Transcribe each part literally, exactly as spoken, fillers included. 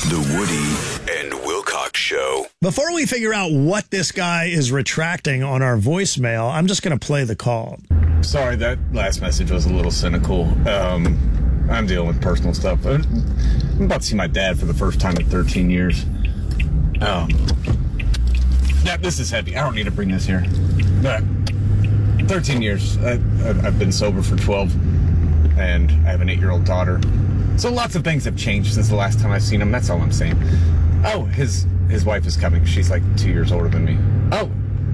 The Woody and Wilcox Show. Before we figure out what this guy is retracting on our voicemail, I'm just going to play the call. Sorry, that last message was a little cynical. Um, I'm dealing with personal stuff. I'm about to see my dad for the first time in thirteen years. Um, yeah, this is heavy. I don't need to bring this here. But thirteen years. I, I've been sober for twelve, and I have an eight-year-old daughter. So lots of things have changed since the last time I've seen him. That's all I'm saying. Oh, his his wife is coming. She's like two years older than me. Oh.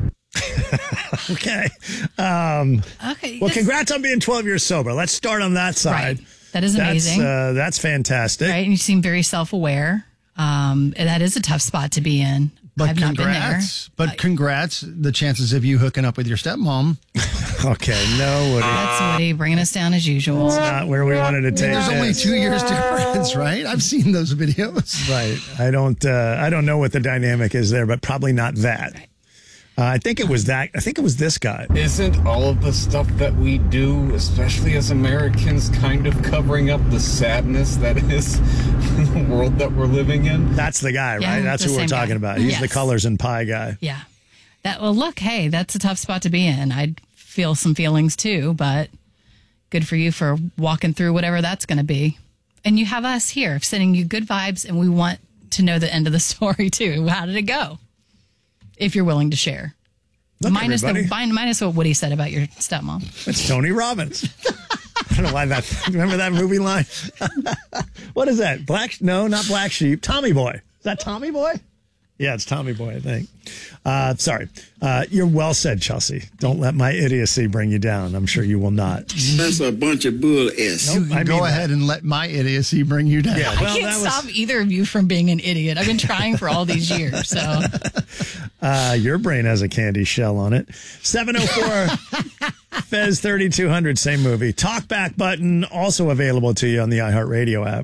Okay. Um, okay. Well, congrats on being twelve years sober. Let's start on that side. Right. That is amazing. That's, uh, that's fantastic. Right. And you seem very self-aware. Um, and that is a tough spot to be in. But I've congrats. not been there. But congrats. The chances of you hooking up with your stepmom. Okay. No, Woody. That's Woody bringing us down as usual. It's not where we wanted to take There's this. only two years difference, right? I've seen those videos. Right. I don't. Uh, I don't know what the dynamic is there, but probably not that. Uh, I think it was that. I think it was this guy. Isn't all of the stuff that we do, especially as Americans, kind of covering up the sadness that is the world that we're living in? That's the guy, right? Yeah, That's the who we're same talking guy. about. He's Yes. the colors and pie guy. Yeah. That well, look, hey, that's a tough spot to be in. I'd feel some feelings too, but good for you for walking through whatever that's going to be. And you have us here sending you good vibes, and we want to know the end of the story too. How did it go? If you're willing to share. Look, minus everybody. the min- minus what Woody said about your stepmom. It's Tony Robbins. I don't know why that. Remember that movie line? What is that? Black? No, not Black Sheep. Tommy Boy. Is that Tommy Boy? Yeah, it's Tommy Boy, I think. Uh, sorry. Uh, you're well said, Chelsea. Don't let my idiocy bring you down. I'm sure you will not. That's a bunch of bull s. Nope, You I go mean ahead and let my idiocy bring you down. Yeah, well, I can't that was, stop either of you from being an idiot. I've been trying for all these years. So uh, your brain has a candy shell on it. seven oh four Fez thirty-two hundred, same movie. Talkback button also available to you on the iHeartRadio app.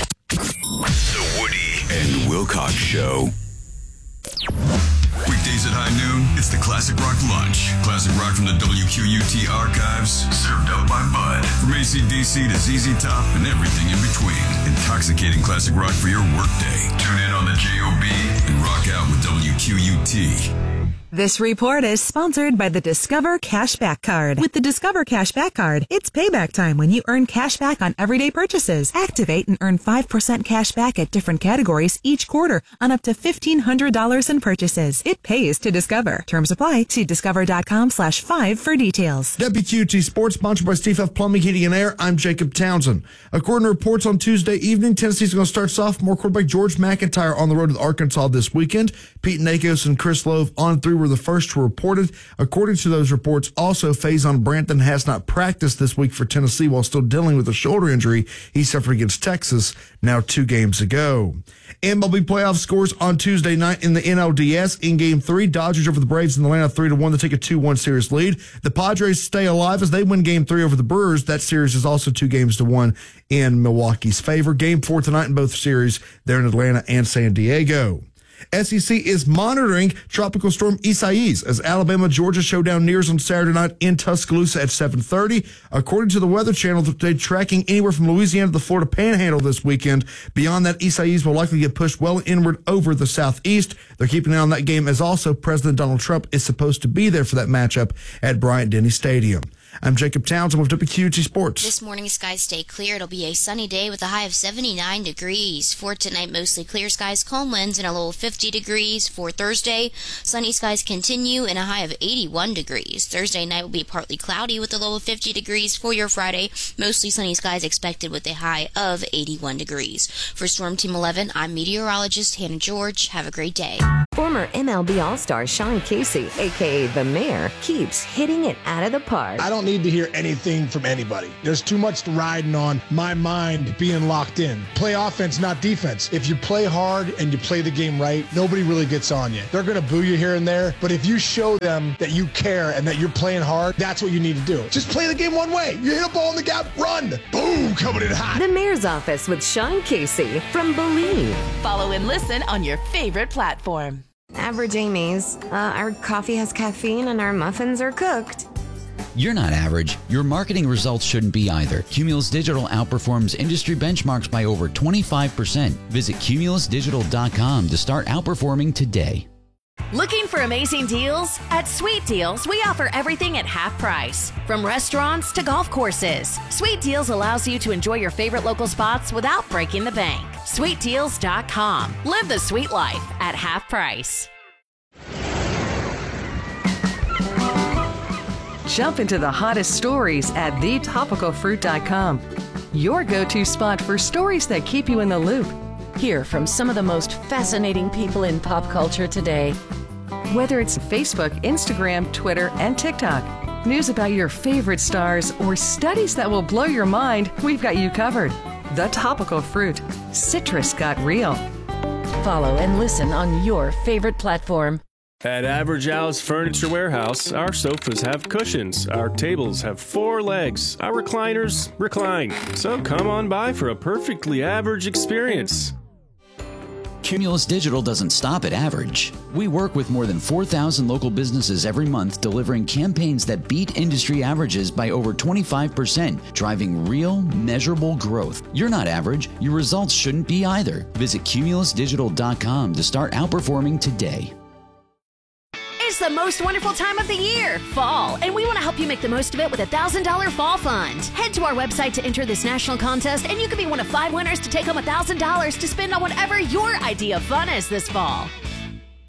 The Woody and Wilcox Show. Weekdays at high noon, it's the Classic Rock Lunch. Classic rock from the W Q U T archives, served up by Bud. From A C D C to Z Z Top and everything in between. Intoxicating classic rock for your workday. Tune in on the J O B and rock out with W Q U T. This report is sponsored by the Discover Cashback Card. With the Discover Cashback Card, it's payback time when you earn cash back on everyday purchases. Activate and earn five percent cash back at different categories each quarter on up to fifteen hundred dollars in purchases. It pays to Discover. Terms apply. See discover.com slash five for details. W Q T Sports, sponsored by Steve F. Plumbing, Heating, and Air. I'm Jacob Townsend. According to reports on Tuesday evening, Tennessee's going to start sophomore quarterback George McIntyre on the road with Arkansas this weekend. Pete Nakos and Chris Love on through were the first to report it. According to those reports, also Faison Branton has not practiced this week for Tennessee while still dealing with a shoulder injury he suffered against Texas now two games ago. M L B playoff scores on Tuesday night in the N L D S. In Game three, Dodgers over the Braves in Atlanta three to one to take a two one series lead. The Padres stay alive as they win Game three over the Brewers. That series is also two games to one in Milwaukee's favor. Game four tonight in both series there in Atlanta and San Diego. S E C is monitoring Tropical Storm Isaias as Alabama-Georgia showdown nears on Saturday night in Tuscaloosa at seven thirty. According to the Weather Channel, they're tracking anywhere from Louisiana to the Florida Panhandle this weekend. Beyond that, Isaias will likely get pushed well inward over the southeast. They're keeping an eye on that game as also President Donald Trump is supposed to be there for that matchup at Bryant-Denny Stadium. I'm Jacob Townsend with W Q U T Sports. This morning, skies stay clear. It'll be a sunny day with a high of seventy-nine degrees. For tonight, mostly clear skies, calm winds, and a low of fifty degrees. For Thursday, sunny skies continue and a high of eighty-one degrees. Thursday night will be partly cloudy with a low of fifty degrees. For your Friday, mostly sunny skies expected with a high of eighty-one degrees. For Storm Team eleven, I'm meteorologist Hannah George. Have a great day. Former M L B All-Star Sean Casey, a k a. The Mayor, keeps hitting it out of the park. I don't need to hear anything from anybody. There's too much riding on my mind being locked in. Play offense, not defense. If you play hard and you play the game right, nobody really gets on you. They're going to boo you here and there, but if you show them that you care and that you're playing hard, that's what you need to do. Just play the game one way. You hit a ball in the gap, run. Boom, coming in hot. The Mayor's Office with Sean Casey from Believe. Follow and listen on your favorite platform. Average Amy's. Uh, our coffee has caffeine and our muffins are cooked. You're not average. Your marketing results shouldn't be either. Cumulus Digital outperforms industry benchmarks by over twenty-five percent. Visit cumulus digital dot com to start outperforming today. Looking for amazing deals? At Sweet Deals, we offer everything at half price. From restaurants to golf courses, Sweet Deals allows you to enjoy your favorite local spots without breaking the bank. sweet deals dot com. Live the sweet life at half price. Jump into the hottest stories at the topical fruit dot com. Your go-to spot for stories that keep you in the loop. Hear from some of the most fascinating people in pop culture today. Whether it's Facebook, Instagram, Twitter, and TikTok, news about your favorite stars, or studies that will blow your mind, we've got you covered. The Topical Fruit. Citrus got real. Follow and listen on your favorite platform. At Average Alice Furniture Warehouse, our sofas have cushions, our tables have four legs, our recliners recline. So come on by for a perfectly average experience. Cumulus Digital doesn't stop at average. We work with more than four thousand local businesses every month, delivering campaigns that beat industry averages by over twenty-five percent, driving real, measurable growth. You're not average. Your results shouldn't be either. Visit cumulus digital dot com to start outperforming today. It's the most wonderful time of the year, fall, and we want to help you make the most of it with a one thousand dollars Fall Fund. Head to our website to enter this national contest, and you could be one of five winners to take home one thousand dollars to spend on whatever your idea of fun is this fall.